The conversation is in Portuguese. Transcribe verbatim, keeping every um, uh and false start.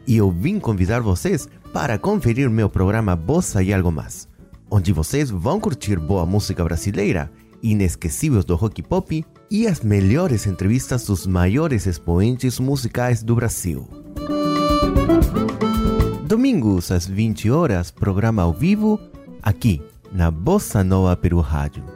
e eu vim convidar vocês para conferir meu programa Bossa e Algo Mais, onde vocês vão curtir boa música brasileira, inesquecíveis do rock pop e as melhores entrevistas dos maiores expoentes musicais do Brasil. Domingos às vinte horas, programa ao vivo, aqui na Bossa Nova Peru Rádio.